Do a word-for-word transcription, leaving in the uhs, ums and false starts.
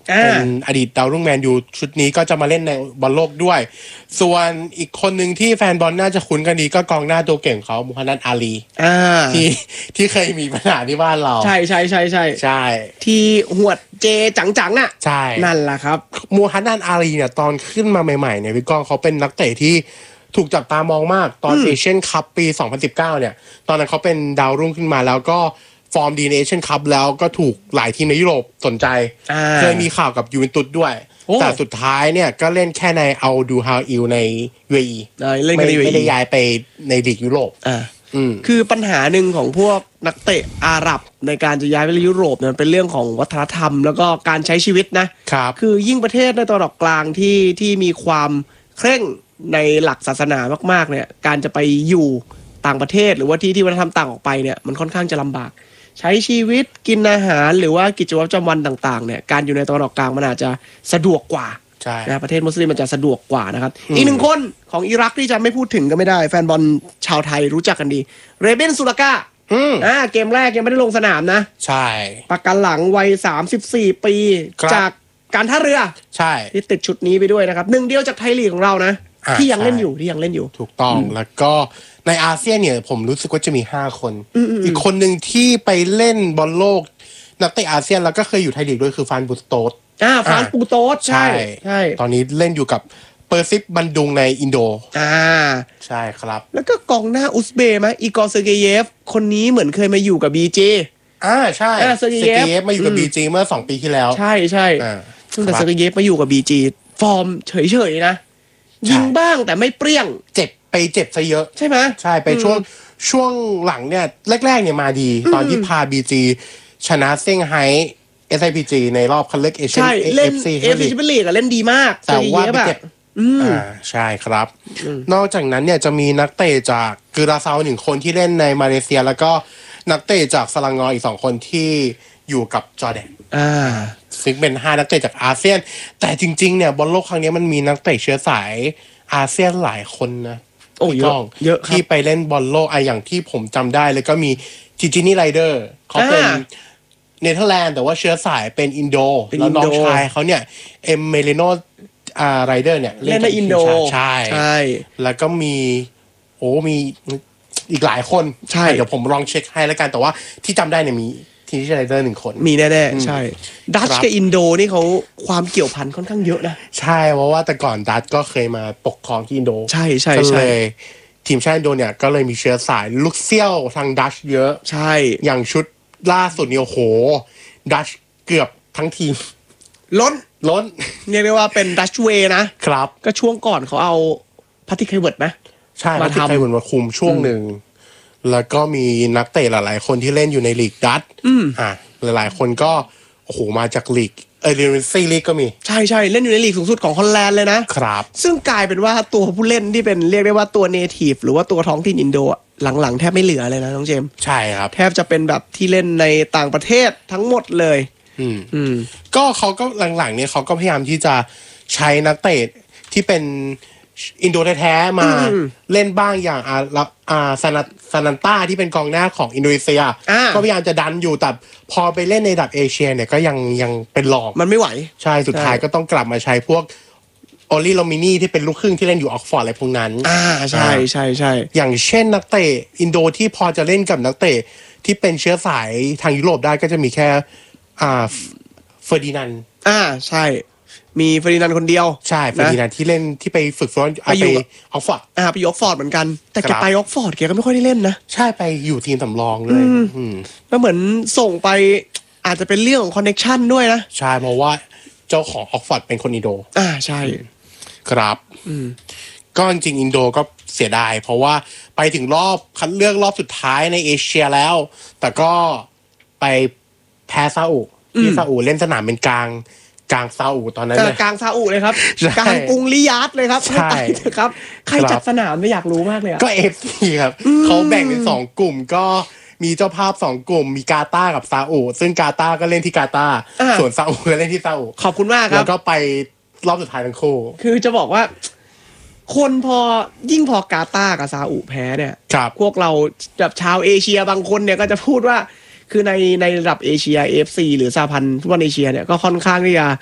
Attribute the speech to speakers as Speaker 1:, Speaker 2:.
Speaker 1: เป็นอดีตดาวรุ่งแมนยูชุดนี้ก็จะมาเล่นในบอลโลกด้วยส่วนอีกคนหนึ่งที่แฟนบอลน่าจะคุ้นกันดีก็กองหน้าตัวเก่งเขามูฮัมหมัดอาลีที่ที่เคยมีปัญหาที่บ้านเรา
Speaker 2: ใช่ใช่ใช่ใช่
Speaker 1: ใช่
Speaker 2: ที่หวดเจจังๆอ่ะ
Speaker 1: ใช่
Speaker 2: นั่นแหละครับ
Speaker 1: มูฮัมหมัดอาลีเนี่ยตอนขึ้นมาใหม่ๆเนี่ยพี่ก้องเขาเป็นนักเตะที่ถูกจับตามองมากตอนเอเชียนคัพปีสองพันสิบเก้าเนี่ยตอนนั้นเขาเป็นดาวรุ่งขึ้นมาแล้วก็ฟอร์มดีในเอเชียนคัพแล้วก็ถูกหลายทีมในยุโรปสนใจเคยมีข่าวกับยูเวนตุสด้วยแต่สุดท้ายเนี่ยก็เล่นแค่ในอัลดูฮาอิลใน ยู เอ อี ไม่ไม่ได้ย้ายไปในลีกยุโรป
Speaker 2: คือปัญหาหนึ่งของพวกนักเตะอาหรับในการจะย้ายไปยุโรปเนี่ยเป็นเรื่องของวัฒนธรรมแล้วก็การใช้ชีวิตนะครับคือยิ่งประเทศในตะวันออกกลางที่ที่มีความเคร่งในหลักศาสนามากๆเนี่ยการจะไปอยู่ต่างประเทศหรือว่าที่ที่วัฒนธรรมต่างออกไปเนี่ยมันค่อนข้างจะลำบากใช้ชีวิตกินอาหารหรือว่ากิจวัตรประจำวันต่างๆเนี่ยการอยู่ในตะวันออกกลางมันอาจจะสะดวกกว่านะประเทศมุสลิมมันจะสะดวกกว่านะครับอีกหนึ่งคนของอิรักที่จะไม่พูดถึงก็ไม่ได้แฟนบอลชาวไทยรู้จักกันดีเรเบนซูลากาอ่าเกมแรกยังไม่ได้ลงสนามนะ
Speaker 1: ใช่
Speaker 2: ประกันหลังวัยสามสิบสี่ปีจากการท่าเรือ
Speaker 1: ใช่
Speaker 2: ที่ติดชุดนี้ไปด้วยนะครับหนึ่งเดียวจากไทยลีกของเรานะที่ยังเล่นอยู่ที่ยังเล่นอยู่
Speaker 1: ถูกต้องแล้วก็ในอาเซียนเนี่ยผมรู้สึกว่าจะมีห้าคนอีกคนหนึ่งที่ไปเล่นบอลโลกนักเตะอาเซียนแล้วก็เคยอยู่ไทยลีกด้วยคือฟานบูสโตส
Speaker 2: อ่าฟานบูสโตสใช่ใช่
Speaker 1: ตอนนี้เล่นอยู่กับเปอร์ซิฟบันดุงในอินโด
Speaker 2: อ่า
Speaker 1: ใช่ครับ
Speaker 2: แล้วก็กองหน้าอุซเบย์มั้ยอีกอร์เซอร์เกเยฟคนนี้เหมือนเคยมาอยู่กับ บี จี
Speaker 1: อ่าใช่เซอร์เกเยฟมาอยู่กับ บี จี เมื่อสองปีที่แล้ว
Speaker 2: ใช่ใช่ซึ่งแต่เซอร์เกเยฟมาอยู่กับ บี จี ฟอร์มเฉยๆนะยิงบ้างแต่ไม่เปรี้ยง
Speaker 1: เจ็บไปเจ็บซะเยอะ
Speaker 2: ใช่ไหม
Speaker 1: ใช่ไปช่วงช่วงหลังเนี่ยแรกๆเนี่ยมาดีตอนที่พา บี จี ชนะเซี่ยงไฮ้ เอส ไอ พี จี ในรอบคัดเลือกเอเชียน
Speaker 2: เอฟซีเอฟซีแชมเปี้ยนลีกเล่นดีมาก
Speaker 1: แต่ว่าไปเจ็บอ่าใช่ครับนอกจากนั้นเนี่ยจะมีนักเตะจากกุราซาวหนึ่งคนที่เล่นในมาเลเซียแล้วก็นักเตะจากสลังงออีกสองคนที่อยู่กับจอร์แดน
Speaker 2: อ่า
Speaker 1: ซึ่งเป็นห้านักเตะจากอาเซียนแต่จริงๆเนี่ยบอลโลกครั้งนี้มันมีนักเตะเชื้อสายอาเซียนหลายคนนะ
Speaker 2: โอ้เยอะเยอะ
Speaker 1: ที่ไปเล่นบอลโลกไออย่างที่ผมจำได้เลยก็มีจิจินี่ไรเดอร์เขาเป็นเนเธอร์แลนด์แต่ว่าเชื้อสายเป็นอินโดแล้วน้องชายเขาเนี่ยเอ็มเมลิโนอ่าไรเดอร์เนี่ย
Speaker 2: เล่นในอินโด
Speaker 1: ใช่
Speaker 2: ใช่
Speaker 1: แล้วก็มีโอ้มีอีกหลายคน
Speaker 2: ใช่
Speaker 1: เดี๋ยวผมลองเช็คให้แล้วกันแต่ว่าที่จำได้เนี่ยมีทีนี่ไรเดอร์หนึ่งคน
Speaker 2: มีแน่ๆใช่ดัชกับอินโดนี่เขาความเกี่ยวพันค่อนข้างเยอะนะ
Speaker 1: ใช่เพราะว่าแต่ก่อนดัชก็เคยมาปกครองที่อินโด
Speaker 2: ใช่ใช่
Speaker 1: ใช่ทีมชาติอินโดเนี่ยก็เลยมีเชื้อสายลูกเซี่ยวทางดัชเยอะ
Speaker 2: ใช่
Speaker 1: อย่างชุดล่าสุดเนี่ยโอ้โหดัชเกือบทั้งทีม
Speaker 2: ล้น
Speaker 1: ล้น
Speaker 2: เรียกได้ว่าเป็นดัชเวย์นะครับก็ช่วงก่อนเขาเอาพัทติเคเวิร์ดไหม
Speaker 1: ใช่พัทติเคเวิร์ดมาคุมช่วงหนึ่งแล้วก็มีนักเตะหลายๆคนที่เล่นอยู่ในลีกดัชอ่าหลายๆคนก็โอ้โหมาจากลีกเอเดนซีลีกก็มี
Speaker 2: ใช่ใช่เล่นอยู่ในลีกสูงสุดของฮอลแลนด์เลยนะครับซึ่งกลายเป็นว่าตัวผู้เล่นที่เป็นเรียกได้ว่าตัวเนทีฟหรือว่าตัวท้องถิ่นอินโดหลังๆแทบไม่เหลือเลยนะน้องเจมส์
Speaker 1: ใช่ครับ
Speaker 2: แทบจะเป็นแบบที่เล่นในต่างประเทศทั้งหมดเลย
Speaker 1: อืมอืมก็เขาก็หลังๆเนี่ยเขาก็พยายามที่จะใช้นักเตะที่เป็นอินโดแท้ๆมาเล่นบ้างอย่างอ่าอ่าซานาซานันต้าที่เป็นกองหน้าของอินโดนีเซียก็พยายามจะดันอยู่แต่พอไปเล่นในระดับเอเชียเนี่ยก็ยังยังเป็นรอง
Speaker 2: มันไม่ไหว
Speaker 1: ใช่สุดท้ายก็ต้องกลับมาใช้พวกโอลิโลมินีที่เป็นลูกครึ่งที่เล่นอยู่ออกฟอร์ดอะไรพวกนั้น
Speaker 2: อ่าใช่ใช่ใช่
Speaker 1: อย่างเช่นนักเตะอินโดที่พอจะเล่นกับนักเตะที่เป็นเชื้อสายทางยุโรปได้ก็จะมีแค่อ่าเฟอร์ดินานด์
Speaker 2: อ่าใช่มีเฟอร์ดินานด์คนเดียว
Speaker 1: ใช่เฟอร์ดินานด์ที่เล่นที่ไปฝึกซ้อมไปออกฟอร์ด
Speaker 2: อ่าไปออกฟอร์ดเหมือนกันแต่แกไปออกฟอร์ดแกก็ไม่ค่อยได้เล่นนะ
Speaker 1: ใช่ไปอยู่ทีมสำรองเลย
Speaker 2: แล้วเหมือนส่งไปอาจจะเป็นเรื่องของคอนเนคชั่นด้วยนะ
Speaker 1: ใช่เพราะว่าเจ้าของออกฟอร์ดเป็นคนอินโด
Speaker 2: อ่าใช่
Speaker 1: ครับก็จริงอินโดก็เสียดายเพราะว่าไปถึงรอบคัดเลือกรอบสุดท้ายในเอเชียแล้วแต่ก็ไปแพ้ซาอุที่ซาอุเล่นสนามเป็นกลางกลางซาอุตอนนั้นเลย
Speaker 2: กลางซาอุเลยครับกลางกรุงริยาดเลยครับ
Speaker 1: ใช่
Speaker 2: ครับใครจัดสนามไม่อยากรู้มากเลย
Speaker 1: ก็ เอฟ ซี ครับเขาแบ่งเป็นสองกลุ่มก็มีเจ้าภาพสองกลุ่มมีกาตาร์กับซาอุซึ่งกาตาร์ก็เล่นที่กาตาร์ส่วนซาอุก็เล่นที่ซาอุ
Speaker 2: ขอบคุณมากครับ
Speaker 1: แล้วก็ไปรอบสุดท้ายทั้งคู่
Speaker 2: คือจะบอกว่าคนพอยิ่งพอกาตาร์กับซาอุแพ้เนี่ยพวกเราแบบชาวเอเชียบางคนเนี่ยก็จะพูดว่าคือในในระดับเอเชีย เอ เอฟ ซี หรือสหพันธ์ฟุตบอลเอเชียเนี่ยก็ค่อนข้างที่จะ